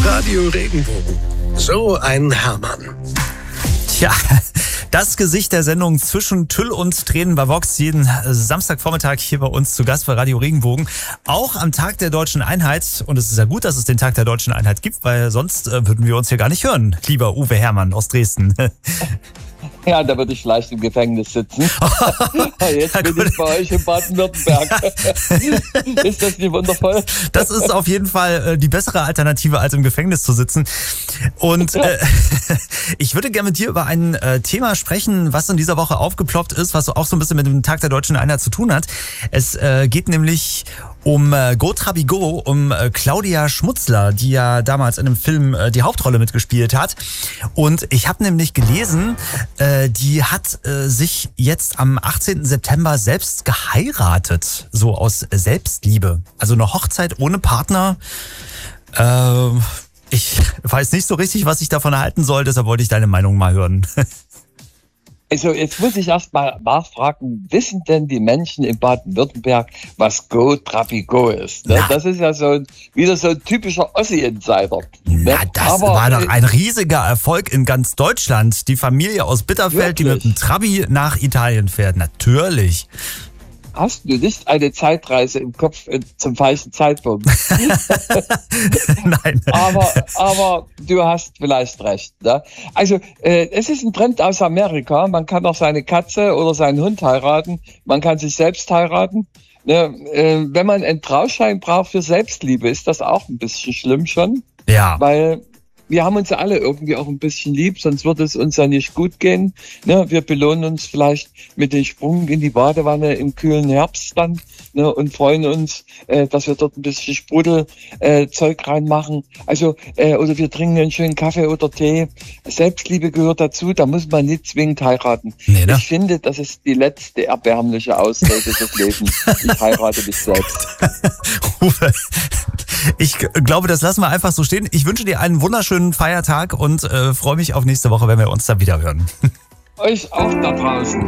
Radio Regenbogen. So ein Hermann. Tja, das Gesicht der Sendung zwischen Tüll und Tränen bei Vox, jeden Samstagvormittag hier bei uns zu Gast bei Radio Regenbogen. Auch am Tag der Deutschen Einheit. Und es ist ja gut, dass es den Tag der Deutschen Einheit gibt, weil sonst würden wir uns hier gar nicht hören. Lieber Uwe Hermann aus Dresden. Ja, da würde ich vielleicht im Gefängnis sitzen. Jetzt bin ich bei euch in Baden-Württemberg. Ist das nicht wundervoll? Das ist auf jeden Fall die bessere Alternative, als im Gefängnis zu sitzen. Und ich würde gerne mit dir über ein Thema sprechen, was in dieser Woche aufgeploppt ist, was auch so ein bisschen mit dem Tag der Deutschen Einheit zu tun hat. Es geht nämlich um Go Trabi Go, um Claudia Schmutzler, die ja damals in einem Film die Hauptrolle mitgespielt hat. Und ich habe nämlich gelesen, die hat sich jetzt am 18. September selbst geheiratet, so aus Selbstliebe. Also eine Hochzeit ohne Partner. Ich weiß nicht so richtig, was ich davon halten soll, deshalb wollte ich deine Meinung mal hören. Also jetzt muss ich erst mal nachfragen, wissen denn die Menschen in Baden-Württemberg, was Go Trabi Go ist? Ne? Das ist ja wieder so ein typischer Ossi-Insider. Na, das war doch ein riesiger Erfolg in ganz Deutschland. Die Familie aus Bitterfeld, wirklich? Die mit dem Trabi nach Italien fährt. Natürlich. Hast du nicht eine Zeitreise im Kopf zum falschen Zeitpunkt? Nein. Aber du hast vielleicht recht. Ne? Also es ist ein Trend aus Amerika. Man kann auch seine Katze oder seinen Hund heiraten. Man kann sich selbst heiraten. Ne? Wenn man einen Trauschein braucht für Selbstliebe, ist das auch ein bisschen schlimm schon. Ja. Weil wir haben uns ja alle irgendwie auch ein bisschen lieb, sonst würde es uns ja nicht gut gehen. Ne? Wir belohnen uns vielleicht mit dem Sprung in die Badewanne im kühlen Herbst dann, ne? Und freuen uns, dass wir dort ein bisschen Sprudelzeug reinmachen. Also oder wir trinken einen schönen Kaffee oder Tee. Selbstliebe gehört dazu, da muss man nicht zwingend heiraten. Nee, ne? Ich finde, das ist die letzte erbärmliche Ausrede des Lebens. Ich heirate mich selbst. Uwe, ich glaube, das lassen wir einfach so stehen. Ich wünsche dir einen wunderschönen Feiertag und freue mich auf nächste Woche, wenn wir uns dann wieder hören. Euch auch da draußen.